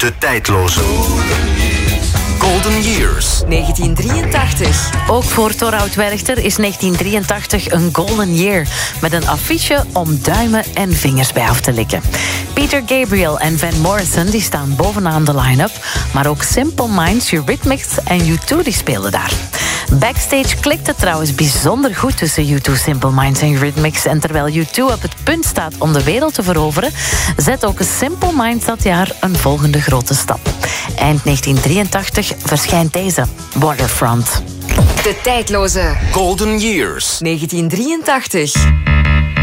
De tijdloze Golden Years. 1983. Ook voor Torhout Werchter is 1983 een golden year. Met een affiche om duimen en vingers bij af te likken. Peter Gabriel en Van Morrison die staan bovenaan de line-up. Maar ook Simple Minds, Eurythmics en U2 die spelen daar. Backstage klikt het trouwens bijzonder goed tussen U2, Simple Minds en Eurythmics. En terwijl U2 op het punt staat om de wereld te veroveren, zet ook Simple Minds dat jaar een volgende grote stap. Eind 1983 verschijnt deze, Waterfront. De tijdloze Golden Years. 1983.